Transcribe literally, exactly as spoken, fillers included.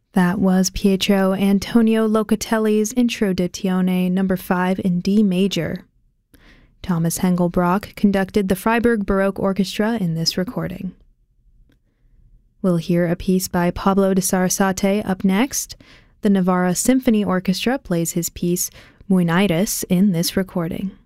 That was Pietro Antonio Locatelli's Introduzione number five in D major. Thomas Hengelbrock conducted the Freiburg Baroque Orchestra in this recording. We'll hear a piece by Pablo de Sarasate up next. The Navarra Symphony Orchestra plays his piece Muinaires in this recording.